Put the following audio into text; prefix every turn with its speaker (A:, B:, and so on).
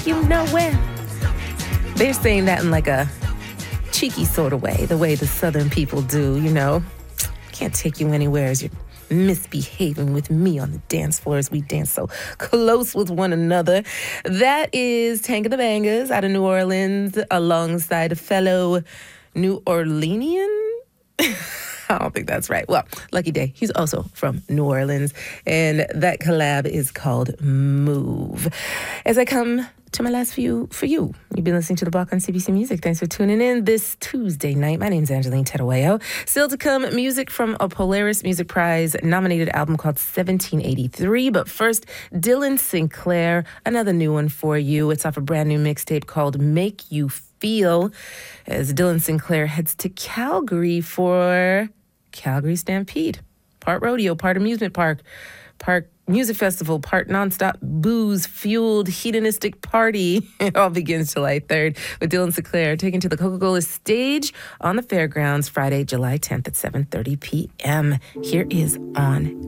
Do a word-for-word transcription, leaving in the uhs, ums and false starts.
A: you nowhere. They're saying that in like a cheeky sort of way, the way the Southern people do, you know. Can't take you anywhere as you're misbehaving with me on the dance floor as we dance so close with one another. That is Tank of the Bangas out of New Orleans alongside a fellow New Orleanian. I don't think that's right. Well, Lucky Day, he's also from New Orleans, and that collab is called Move. As I come to my last few for you, you've been listening to The Block on C B C Music. Thanks for tuning in this Tuesday night. My name's Angeline Tedoeo. Still to come, music from a Polaris Music Prize nominated album called seventeen eighty-three. But first, Dylan Sinclair, another new one for you. It's off a brand new mixtape called Make You Feel, as Dylan Sinclair heads to Calgary for Calgary Stampede. Part rodeo, part amusement park, part music festival, part nonstop booze-fueled hedonistic party. It all begins July third with Dylan Sinclair taken to the Coca-Cola stage on the fairgrounds Friday, July tenth at seven thirty p.m. Here is On